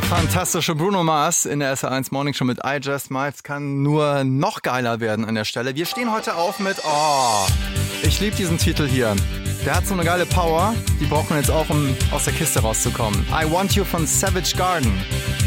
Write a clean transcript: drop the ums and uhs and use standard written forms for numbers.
Fantastische Bruno Mars in der SR1 Morning Show mit I Just Might. Kann nur noch geiler werden an der Stelle. Wir stehen heute auf mit, ich liebe diesen Titel hier. Der hat so eine geile Power, die braucht man jetzt auch, um aus der Kiste rauszukommen. I Want You von Savage Garden.